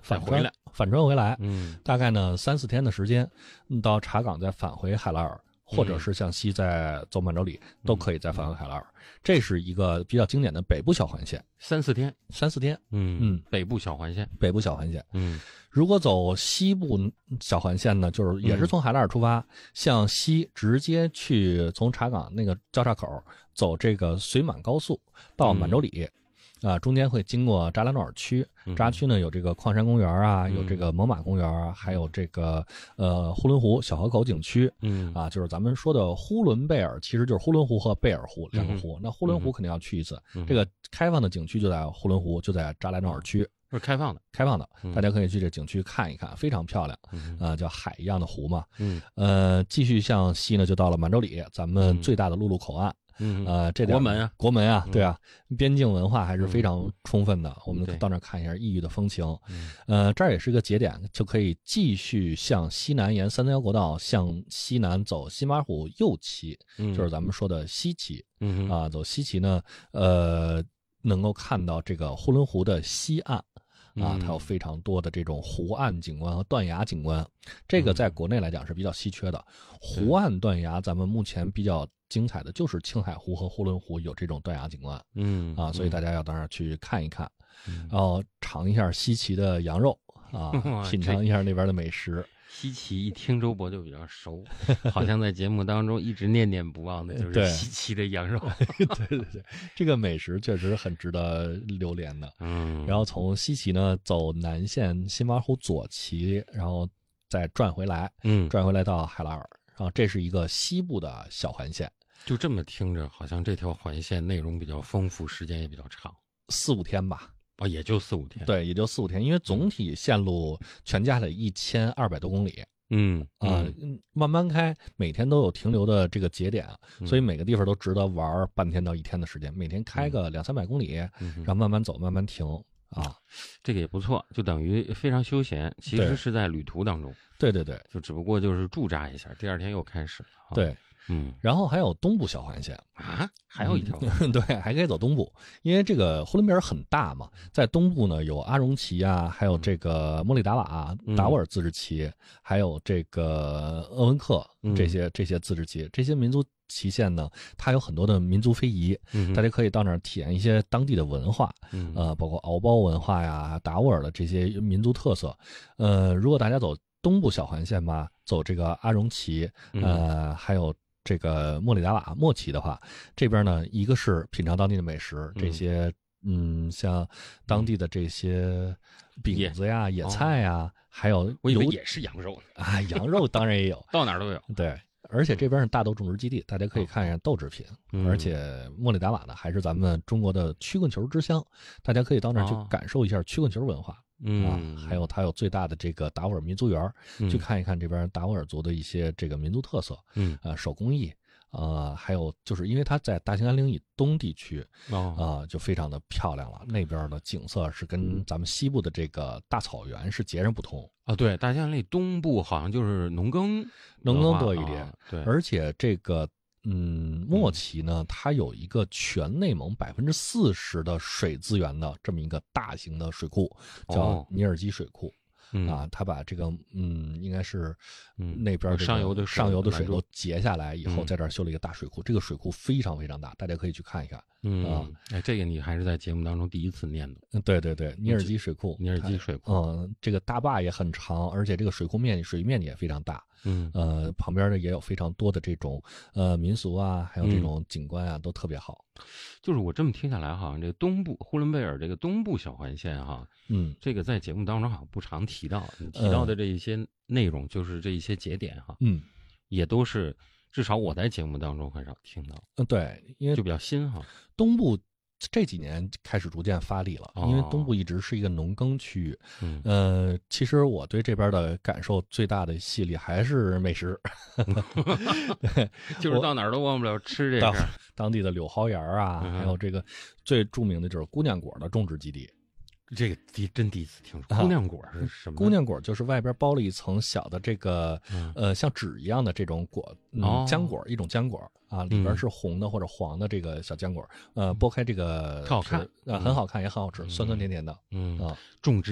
返船回来，大概呢3-4天的时间，到茶港再返回海拉尔，或者是向西再走满洲里，都可以再返回海拉尔。这是一个比较经典的北部小环线，3-4天， 北部小环线， 如果走西部小环线呢，就是也是从海拉尔出发，向西直接去从茶港那个交叉口走这个绥满高速到满洲里。中间会经过扎拉诺尔区，扎区呢有这个矿山公园啊，有这个猛犸公园，还有这个呼伦湖小河口景区，就是咱们说的呼伦贝尔，其实就是呼伦湖和贝尔湖两个湖。那呼伦湖肯定要去一次，这个开放的景区就在呼伦湖，就在扎拉诺尔区。 是开放的， 大家可以去这景区看一看，非常漂亮，叫海一样的湖嘛。继续向西呢，就到了满洲里，咱们最大的陆路口岸。这点国门啊，对啊，边境文化还是非常充分的。我们到那儿看一下异域的风情。这儿也是个节点，就可以继续向西南沿331国道向西南走西马湖右旗，就是咱们说的西旗。走西旗呢，能够看到这个呼伦湖的西岸。它有非常多的这种湖岸景观和断崖景观，这个在国内来讲是比较稀缺的。湖岸断崖，咱们目前比较精彩的就是青海湖和呼伦湖有这种断崖景观，所以大家要到那儿去看一看，然后尝一下西岐的羊肉品尝一下那边的美食。 西岐一听周博就比较熟，好像在节目当中一直念念不忘的就是西岐的羊肉。 对，这个美食确实很值得留恋的。然后从西岐呢走南线新马湖左旗，然后再转回来，到海拉尔。然后这是一个西部的小环线。 就这么听着，好像这条环线内容比较丰富，时间也比较长 ，4-5天吧。 也就4-5天。 对，也就4-5天，因为总体线路全加起来1200多公里。慢慢开，每天都有停留的这个节点，所以每个地方都值得玩半天到1天的时间。每天开个200-300公里，然后慢慢走，慢慢停这个也不错，就等于非常休闲。其实是在旅途当中。 对， 就只不过就是驻扎一下，第2天又开始了。 对。然后还有东部小环线还有一条对，还可以走东部，因为这个呼伦贝尔很大嘛，在东部呢有阿容旗啊，还有这个莫里达瓦、达斡尔自治旗，还有这个鄂温克这些自治旗，这些民族旗线呢，它有很多的民族非遗，大家可以到那儿体验一些当地的文化，包括敖包文化呀、达斡尔的这些民族特色。如果大家走东部小环线吧，走这个阿容旗，还有这个莫里达瓦莫旗的话，这边呢，一个是品尝当地的美食，这些像当地的这些饼子呀、野菜呀，还有我以为也是羊肉羊肉当然也有， 到哪儿都有。 对，而且这边是大豆种植基地，大家可以看一下豆制品，而且莫里达瓦呢还是咱们中国的曲棍球之乡，大家可以到那儿去感受一下曲棍球文化。还有它有最大的这个达斡尔民族园，去看一看这边达斡尔族的一些这个民族特色，手工艺，还有就是因为它在大兴安岭以东地区，就非常的漂亮了。那边的景色是跟咱们西部的这个大草原是截然不同对，大兴安岭东部好像就是农耕多一点，对，而且这个。莫旗呢，它有一个全内蒙40%的水资源的这么一个大型的水库，叫尼尔基水库。它把这个应该是那边上游的水都截下来以后，在这儿修了一个大水库。这个水库非常非常大，大家可以去看一看。 这个你还是在节目当中第一次念的。 对，尼尔基水库，这个大坝也很长，而且这个水库水域面积也非常大。旁边呢也有非常多的这种民俗啊，还有这种景观啊，都特别好。 就是我这么听下来，好像这个东部呼伦贝尔这个东部小环线这个在节目当中好像不常提到。你提到的这一些内容，就是这一些节点也都是至少我在节目当中很少听到。 对，因为就比较新东部这几年开始逐渐发力了，因为东部一直是一个农耕区域。其实我对这边的感受最大的吸引力还是美食， 对，就是到哪儿都忘不了吃这个当地的柳蒿园啊，还有这个最著名的就是姑娘果的种植基地。 这个真第一次听说。姑娘果是什么？ 姑娘果就是外边包了一层小的这个像纸一样的这种果，浆果，一种浆果里边是红的或者黄的这个小浆果，剥开这个好看， 很好看也很好吃，酸酸甜甜的。 种植